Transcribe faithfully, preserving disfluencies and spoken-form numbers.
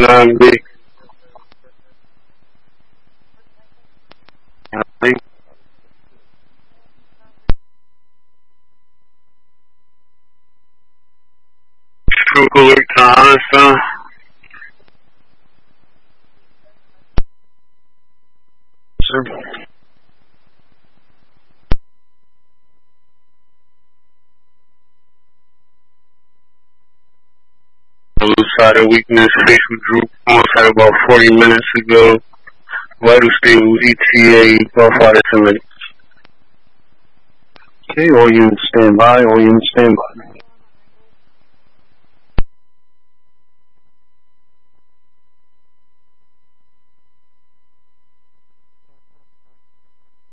nine big. Stroke alert to Hansa. Sir. Loose side of weakness, facial droop, almost had about forty minutes ago. Vital stable, E T A, about five to ten minutes. Okay, all units stand by, all units stand by.